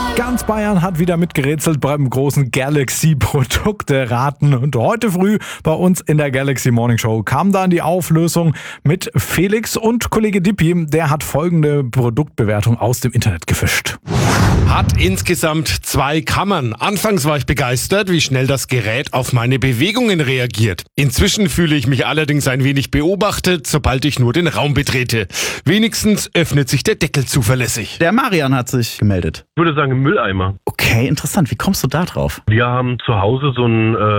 Ganz Bayern hat wieder mitgerätselt beim großen Galaxy-Produkte-Raten. Und heute früh bei uns in der Galaxy Morning Show kam dann die Auflösung mit Felix und Kollege Dippi. Der hat folgende Produktbewertung aus dem Internet gefischt. Hat insgesamt 2 Kammern. Anfangs war ich begeistert, wie schnell das Gerät auf meine Bewegungen reagiert. Inzwischen fühle ich mich allerdings ein wenig beobachtet, sobald ich nur den Raum betrete. Wenigstens öffnet sich der Deckel zuverlässig. Der Marian hat sich gemeldet. Ich würde sagen Mülleimer. Okay, interessant. Wie kommst du da drauf? Wir haben zu Hause so ein